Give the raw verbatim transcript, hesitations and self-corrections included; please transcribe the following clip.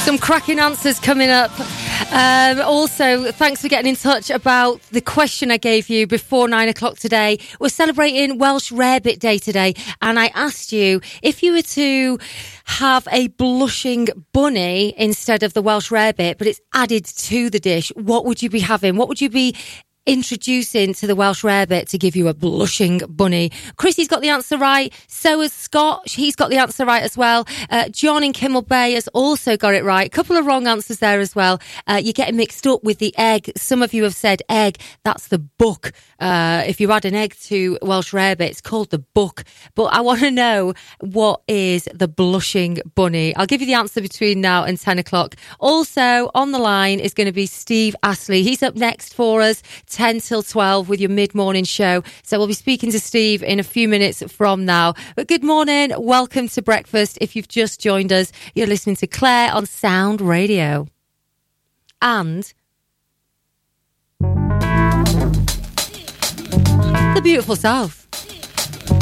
Some cracking answers coming up. Um, also, thanks for getting in touch about the question I gave you before nine o'clock today. We're celebrating Welsh Rarebit Day today, and I asked you if you were to have a blushing bunny instead of the Welsh Rarebit, but it's added to the dish, what would you be having? What would you be introducing to the Welsh Rarebit to give you a blushing bunny? Chrissy's got the answer right. So has Scott. He's got the answer right as well. Uh, John in Kimmel Bay has also got it right. A couple of wrong answers there as well. Uh, you're getting mixed up with the egg. Some of you have said egg. That's the buck. Uh, if you add an egg to Welsh Rarebit, it's called the buck. But I want to know, what is the blushing bunny? I'll give you the answer between now and ten o'clock. Also on the line is going to be Steve Astley. He's up next for us, ten till twelve with your mid-morning show. So we'll be speaking to Steve in a few minutes from now. But good morning. Welcome to breakfast. If you've just joined us, you're listening to Claire on Sound Radio. And the beautiful South.